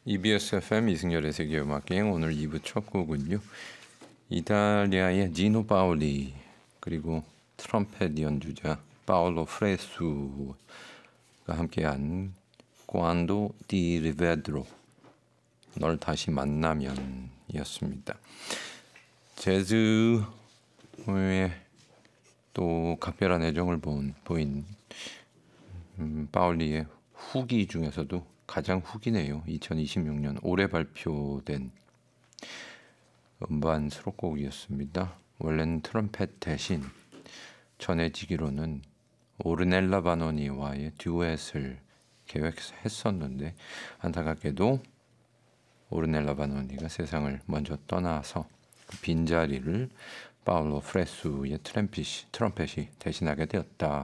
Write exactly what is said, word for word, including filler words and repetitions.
이비에스 에프엠 이승열의 세계음악여행 오늘 이 부 첫 곡은요. 이탈리아의 지노 파올리 그리고 트럼펫 연주자 파올로 프레수가 함께한 Quando ti rivedrò 널 다시 만나면 이었습니다. 재즈의 또 각별한 애정을 본, 보인 음, 파올리의 후기 중에서도 가장 후기네요. 이천이십육 년 올해 발표된 음반 수록곡이었습니다. 원래는 트럼펫 대신 전해지기로는 오르넬라 바노니와의 듀엣을 계획했었는데 안타깝게도 오르넬라 바노니가 세상을 먼저 떠나서 그 빈자리를 파올로 프레수의 트럼펫이, 트럼펫이 대신하게 되었다.